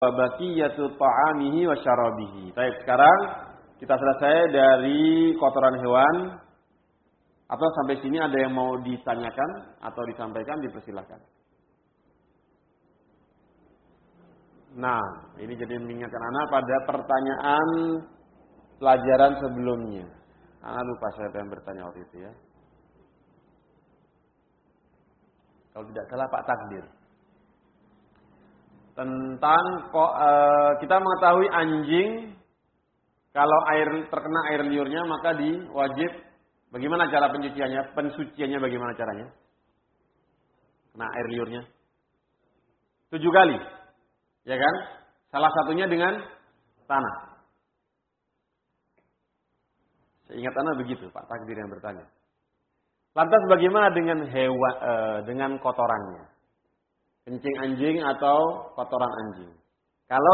baqiyatu ta'amihi wa syarabihi. Baik, sekarang kita selesai dari kotoran hewan. Atau sampai sini ada yang mau ditanyakan atau disampaikan, dipersilahkan. Nah, ini jadi mengingatkan anak pada pertanyaan pelajaran sebelumnya. Anak lupa siapa yang bertanya waktu itu ya. Kalau tidak salah Pak Takdir. Tentang kita mengetahui anjing kalau terkena air liurnya maka diwajib. Bagaimana cara pencuciannya? Pensuciannya bagaimana caranya? Kena air liurnya 7 kali. Ya kan? Salah satunya dengan tanah. Seingat anak begitu, Pak Takdir yang bertanya. Lantas bagaimana dengan hewan dengan kotorannya? Kencing anjing atau kotoran anjing? Kalau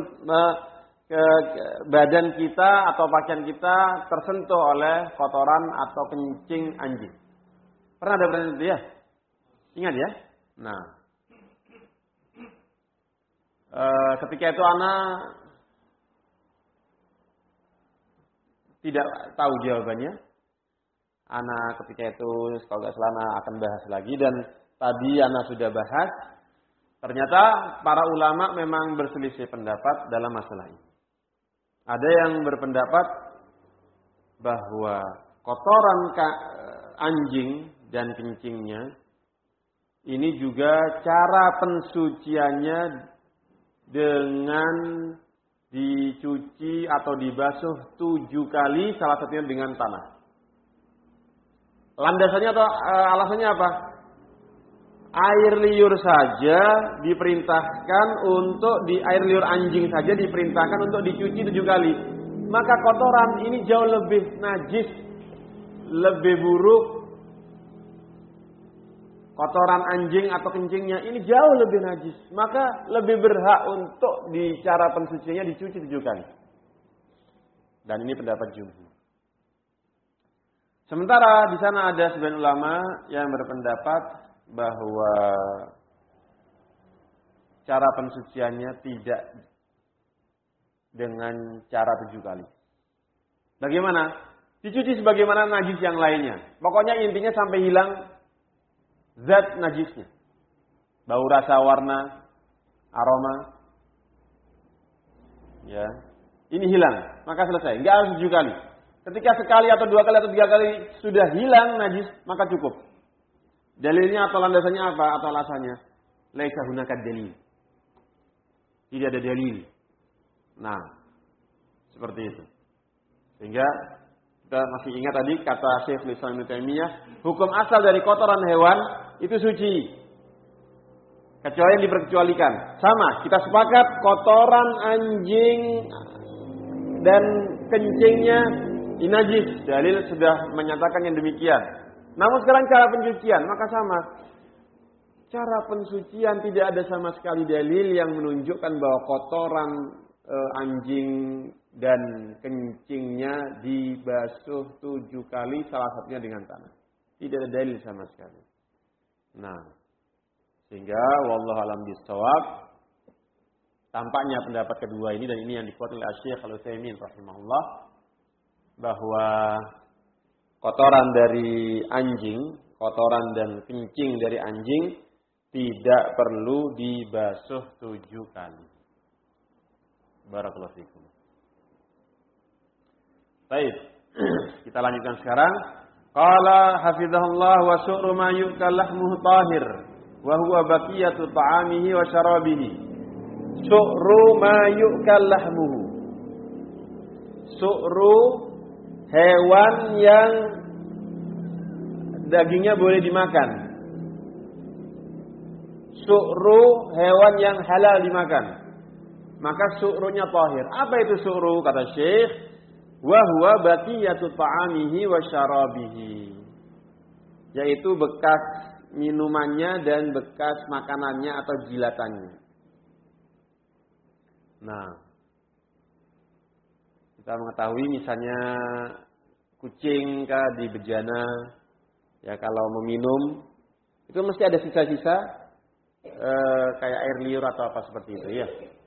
badan kita atau pakaian kita tersentuh oleh kotoran atau kencing anjing. Pernah ada berarti itu ya? Ingat ya? Nah, ketika itu anak tidak tahu jawabannya. Anak ketika itu kalau nggak salah anak akan bahas lagi dan tadi anak sudah bahas. Ternyata para ulama memang berselisih pendapat dalam masalah ini. Ada yang berpendapat bahwa kotoran anjing dan kencingnya ini juga cara pensuciannya dengan dicuci atau dibasuh 7 kali, salah satunya dengan tanah. Landasannya atau alasannya apa? Air liur saja diperintahkan air liur anjing saja diperintahkan untuk dicuci 7 kali. Maka kotoran ini jauh lebih najis, lebih buruk. Kotoran anjing atau kencingnya ini jauh lebih najis. Maka lebih berhak untuk cara pensuciannya dicuci 7 kali. Dan ini pendapat jumhur. Sementara di sana ada sebagian ulama yang berpendapat bahwa cara pensuciannya tidak dengan cara 7 kali. Bagaimana? Dicuci sebagaimana najis yang lainnya. Pokoknya intinya sampai hilang zat najisnya. Bau, rasa, warna, aroma. Ya. Ini hilang, maka selesai. Enggak harus 7 kali. Ketika sekali atau 2 kali atau 3 kali sudah hilang najis, maka cukup. Dalilnya atau landasannya apa? Atau alasannya? Laisa hunaka dalil. Tidak ada dalil. Nah, seperti itu. Sehingga kita masih ingat tadi kata Syekhul Islam Ibnu Taimiyah, hukum asal dari kotoran hewan itu suci. Kecuali yang diperkecualikan. Sama, kita sepakat kotoran anjing dan kencingnya najis. Dalil sudah menyatakan yang demikian. Namun sekarang cara pencucian, maka sama. Cara pensucian tidak ada sama sekali dalil yang menunjukkan bahwa kotoran anjing dan kencingnya dibasuh 7 kali, salah satunya dengan tanah. Tidak ada dalil sama sekali. Nah, sehingga wallahu alam bissawab, tampaknya pendapat kedua ini dan ini yang dikuat oleh Syekh Al-Utsaimin rahimahullah, bahwa kotoran dari anjing, kotoran dan kencing dari anjing tidak perlu dibasuh 7 kali. Barakallahu fikum. Baik, kita lanjutkan sekarang. Qala hafizahullah wa su'ru ma yu'kal lahmuhu tahir wa huwa baqiyatu ta'amihi wa syarabihi. Su'ru ma yu'kal lahmuhu. Su'ru hewan yang dagingnya boleh dimakan. Su'ru hewan yang halal dimakan. Maka su'runya tahir. Apa itu su'ru? Kata Syekh, wa huwa baqiyatu ta'amihi wa syarabihi. Yaitu bekas minumannya dan bekas makanannya atau jilatannya. Nah, kita mengetahui misalnya kucing di bejana, ya kalau meminum itu mesti ada sisa-sisa kayak air liur atau apa seperti itu ya.